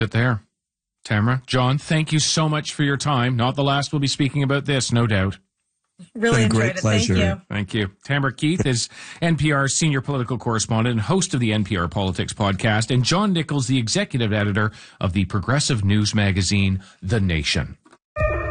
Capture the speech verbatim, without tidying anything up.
It there. Tamara, John, thank you so much for your time. Not the last we'll be speaking about this, no doubt. Really enjoyed it. Pleasure. Thank you. Thank you. Tamara Keith is N P R's senior political correspondent and host of the N P R Politics podcast, and John Nichols, the executive editor of the progressive news magazine, The Nation.